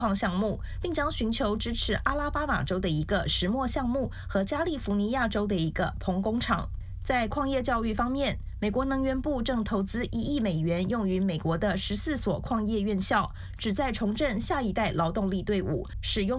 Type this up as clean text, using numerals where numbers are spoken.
矿项目，并将寻求支持阿拉巴马州的一个石墨项目和加利福尼亚州的一个硼工厂。在矿业教育方面，美国能源部正投资1亿美元用于美国的14所矿业院校，旨在重振下一代劳动力队伍，使用